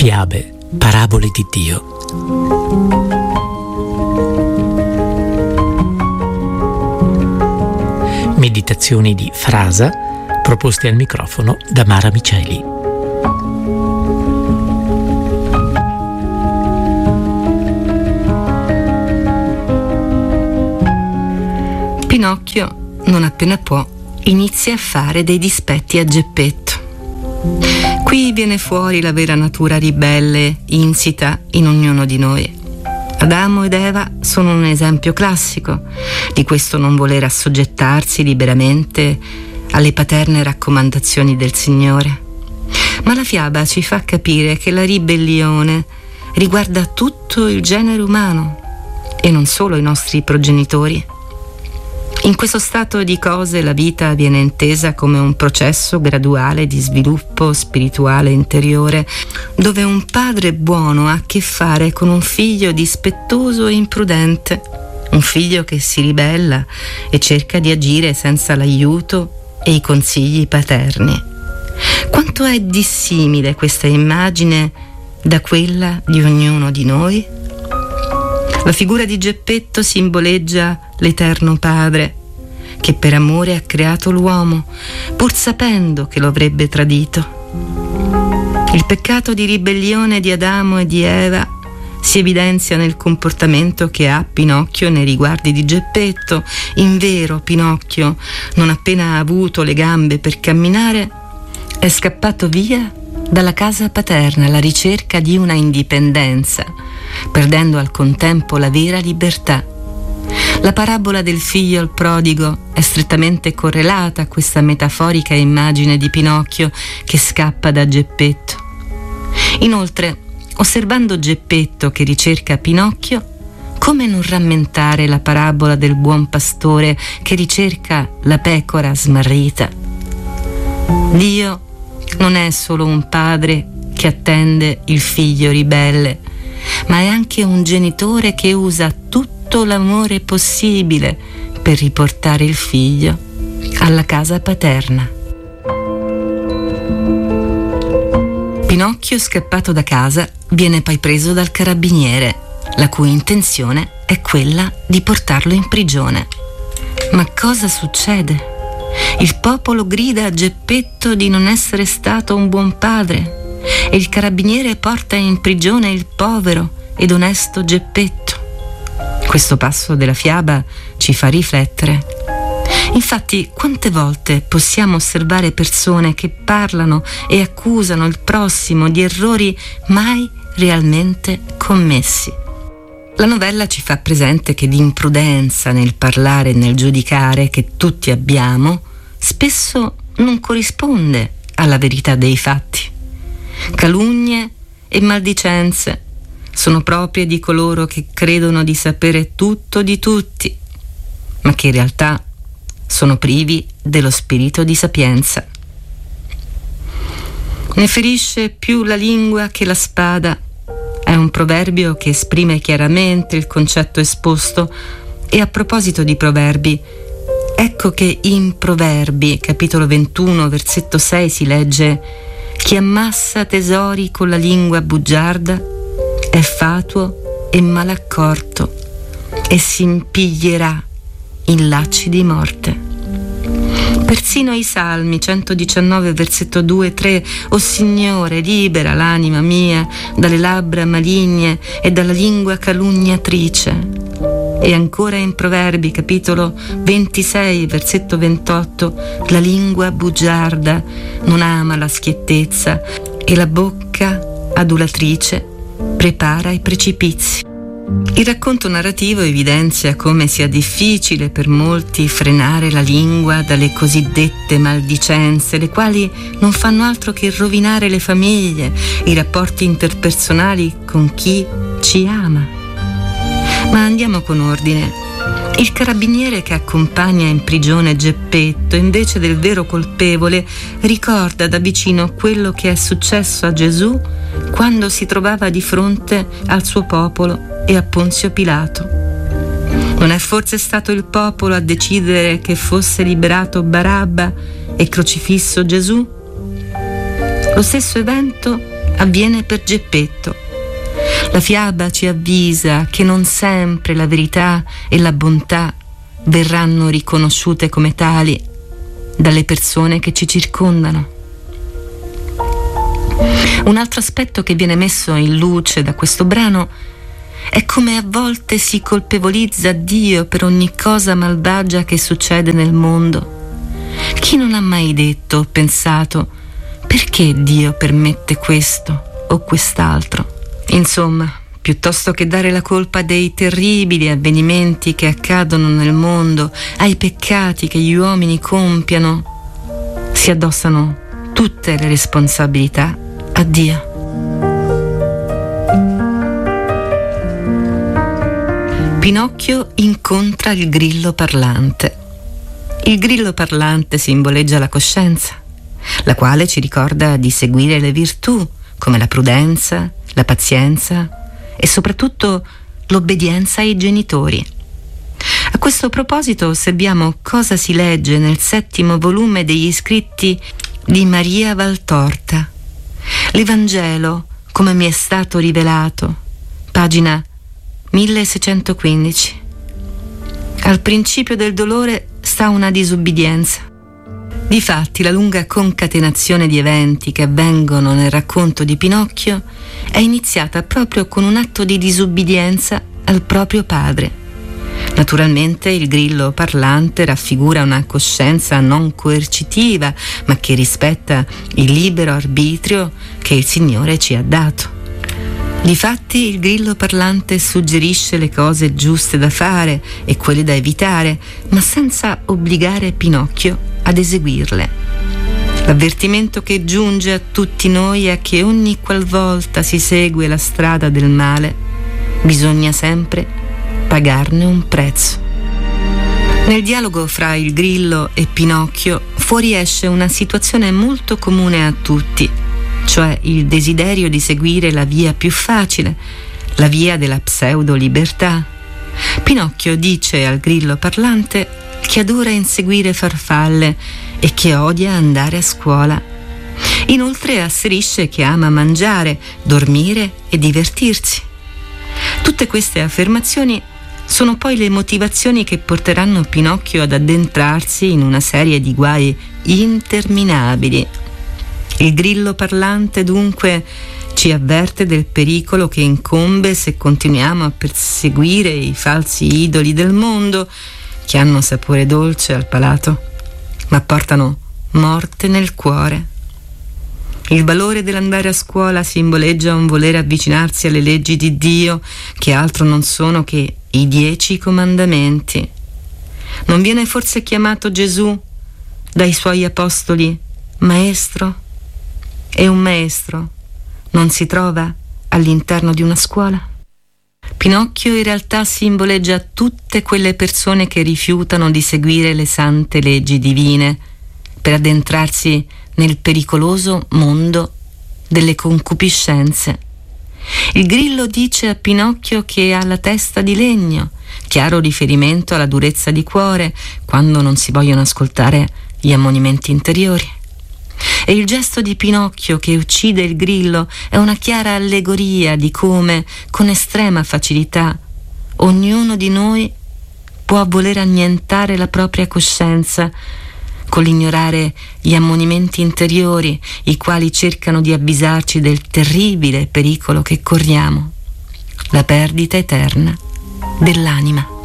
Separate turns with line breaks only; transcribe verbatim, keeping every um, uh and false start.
Fiabe, parabole di Dio. Meditazioni di Frasa proposte al microfono da Mara Miceli.
Pinocchio, non appena può, inizia a fare dei dispetti a Geppetto. Qui viene fuori la vera natura ribelle insita in ognuno di noi. Adamo ed Eva sono un esempio classico di questo non voler assoggettarsi liberamente alle paterne raccomandazioni del Signore. Ma la fiaba ci fa capire che la ribellione riguarda tutto il genere umano e non solo i nostri progenitori. In questo stato di cose la vita viene intesa come un processo graduale di sviluppo spirituale interiore, dove un padre buono ha a che fare con un figlio dispettoso e imprudente, un figlio che si ribella e cerca di agire senza l'aiuto e i consigli paterni. Quanto è dissimile questa immagine da quella di ognuno di noi? La figura di Geppetto simboleggia l'Eterno Padre, che per amore ha creato l'uomo, pur sapendo che lo avrebbe tradito. Il peccato di ribellione di Adamo e di Eva si evidenzia nel comportamento che ha Pinocchio nei riguardi di Geppetto. Invero, Pinocchio, non appena ha avuto le gambe per camminare, è scappato via dalla casa paterna alla ricerca di una indipendenza, perdendo al contempo la vera libertà. La parabola del figlio al prodigo è strettamente correlata a questa metaforica immagine di Pinocchio che scappa da Geppetto. Inoltre, osservando Geppetto che ricerca Pinocchio, come non rammentare la parabola del buon pastore che ricerca la pecora smarrita? Dio non è solo un padre che attende il figlio ribelle, ma è anche un genitore che usa tutto l'amore possibile per riportare il figlio alla casa paterna. Pinocchio, scappato da casa, viene poi preso dal carabiniere, la cui intenzione è quella di portarlo in prigione. Ma cosa succede? Il popolo grida a Geppetto di non essere stato un buon padre e il carabiniere porta in prigione il povero ed onesto Geppetto. Questo passo della fiaba ci fa riflettere. Infatti, quante volte possiamo osservare persone che parlano e accusano il prossimo di errori mai realmente commessi? La novella ci fa presente che l'imprudenza nel parlare e nel giudicare che tutti abbiamo spesso non corrisponde alla verità dei fatti. Calunnie e maldicenze sono proprie di coloro che credono di sapere tutto di tutti, ma che in realtà sono privi dello spirito di sapienza. Ne ferisce più la lingua che la spada è un proverbio che esprime chiaramente il concetto esposto. E a proposito di proverbi, ecco che in Proverbi, capitolo ventuno, versetto sei, si legge: chi ammassa tesori con la lingua bugiarda è fatuo e malaccorto e si impiglierà in lacci di morte. Persino i Salmi centodiciannove, versetto due e tre: O Signore, libera l'anima mia dalle labbra maligne e dalla lingua calunniatrice. E ancora in Proverbi, capitolo ventisei, versetto ventotto: la lingua bugiarda non ama la schiettezza e la bocca adulatrice prepara i precipizi. Il racconto narrativo evidenzia come sia difficile per molti frenare la lingua dalle cosiddette maldicenze, le quali non fanno altro che rovinare le famiglie, i rapporti interpersonali con chi ci ama. Ma andiamo con ordine. Il carabiniere che accompagna in prigione Geppetto, invece del vero colpevole, ricorda da vicino quello che è successo a Gesù quando si trovava di fronte al suo popolo e a Ponzio Pilato. Non è forse stato il popolo a decidere che fosse liberato Barabba e crocifisso Gesù? Lo stesso evento avviene per Geppetto. La fiaba ci avvisa che non sempre la verità e la bontà verranno riconosciute come tali dalle persone che ci circondano. Un altro aspetto che viene messo in luce da questo brano è come a volte si colpevolizza Dio per ogni cosa malvagia che succede nel mondo. Chi non ha mai detto o pensato: perché Dio permette questo o quest'altro? Insomma, piuttosto che dare la colpa dei terribili avvenimenti che accadono nel mondo ai peccati che gli uomini compiono, si addossano tutte le responsabilità a Dio. Pinocchio incontra il grillo parlante. Il grillo parlante simboleggia la coscienza, la quale ci ricorda di seguire le virtù come la prudenza, la pazienza e soprattutto l'obbedienza ai genitori. A questo proposito osserviamo cosa si legge nel settimo volume degli scritti di Maria Valtorta, l'Evangelo come mi è stato rivelato, pagina milleseicentoquindici. Al principio del dolore sta una disubbidienza. Difatti la lunga concatenazione di eventi che avvengono nel racconto di Pinocchio è iniziata proprio con un atto di disubbidienza al proprio padre. Naturalmente il grillo parlante raffigura una coscienza non coercitiva, ma che rispetta il libero arbitrio che il Signore ci ha dato. Difatti il grillo parlante suggerisce le cose giuste da fare e quelle da evitare, ma senza obbligare Pinocchio ad eseguirle. L'avvertimento che giunge a tutti noi è che ogni qualvolta si segue la strada del male, bisogna sempre pagarne un prezzo. Nel dialogo fra il grillo e Pinocchio fuoriesce una situazione molto comune a tutti, cioè il desiderio di seguire la via più facile, la via della pseudo-libertà. Pinocchio dice al grillo parlante che adora inseguire farfalle e che odia andare a scuola. Inoltre asserisce che ama mangiare, dormire e divertirsi. Tutte queste affermazioni sono poi le motivazioni che porteranno Pinocchio ad addentrarsi in una serie di guai interminabili. Il grillo parlante dunque ci avverte del pericolo che incombe se continuiamo a perseguire i falsi idoli del mondo, che hanno sapore dolce al palato, ma portano morte nel cuore. Il valore dell'andare a scuola simboleggia un voler avvicinarsi alle leggi di Dio, che altro non sono che i dieci comandamenti. Non viene forse chiamato Gesù dai suoi apostoli maestro? E un maestro non si trova all'interno di una scuola? Pinocchio in realtà simboleggia tutte quelle persone che rifiutano di seguire le sante leggi divine per addentrarsi nel pericoloso mondo delle concupiscenze. Il grillo dice a Pinocchio che ha la testa di legno, chiaro riferimento alla durezza di cuore quando non si vogliono ascoltare gli ammonimenti interiori. E il gesto di Pinocchio che uccide il grillo è una chiara allegoria di come, con estrema facilità, ognuno di noi può voler annientare la propria coscienza con l'ignorare gli ammonimenti interiori, i quali cercano di avvisarci del terribile pericolo che corriamo, la perdita eterna dell'anima.